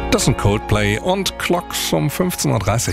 Das sind Coldplay und Clocks um 15.30 Uhr.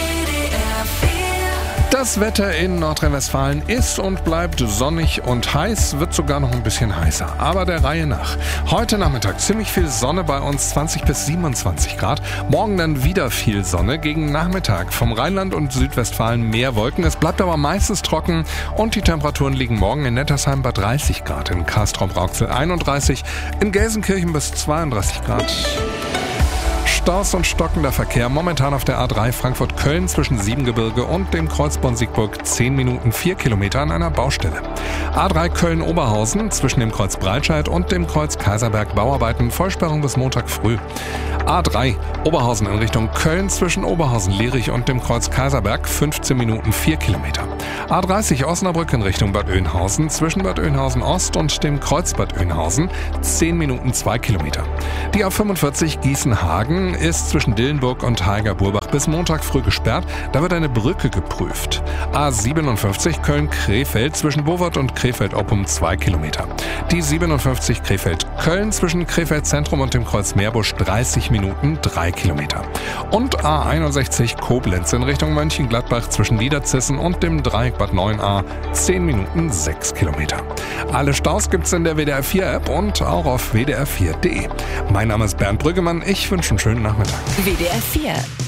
Das Wetter in Nordrhein-Westfalen ist und bleibt sonnig und heiß, wird sogar noch ein bisschen heißer. Aber der Reihe nach. Heute Nachmittag ziemlich viel Sonne bei uns, 20 bis 27 Grad. Morgen dann wieder viel Sonne. Gegen Nachmittag vom Rheinland und Südwestfalen mehr Wolken. Es bleibt aber meistens trocken und die Temperaturen liegen morgen in Nettersheim bei 30 Grad, in Castrop-Rauxel 31, in Gelsenkirchen bis 32 Grad. Staus und stockender Verkehr momentan auf der A3 Frankfurt-Köln zwischen Siebengebirge und dem Kreuz Bonn-Siegburg 10 Minuten 4 Kilometer an einer Baustelle. A3 Köln-Oberhausen zwischen dem Kreuz Breitscheid und dem Kreuz Kaiserberg Bauarbeiten, Vollsperrung bis Montag früh. A3 Oberhausen in Richtung Köln zwischen Oberhausen-Lierich und dem Kreuz Kaiserberg 15 Minuten 4 Kilometer. A30 Osnabrück in Richtung Bad Oeynhausen zwischen Bad Oeynhausen Ost und dem Kreuz Bad Oeynhausen 10 Minuten 2 Kilometer. Die A45 Gießen-Hagen ist zwischen Dillenburg und Haiger-Burbach bis Montag früh gesperrt. Da wird eine Brücke geprüft. A57 Köln-Krefeld zwischen Bowart und Krefeld-Oppum 2 Kilometer. Die 57 Krefeld-Köln zwischen Krefeld Zentrum und dem Kreuz Meerbusch 30 Minuten 3 Kilometer. Und A61 Koblenz in Richtung Mönchengladbach zwischen Niederzissen und dem Dreieck Bad 9a 10 Minuten 6 Kilometer. Alle Staus gibt's in der WDR 4 App und auch auf wdr4.de. Mein Name ist Bernd Brüggemann. Ich wünsche einen schönen Nachmittag. WDR 4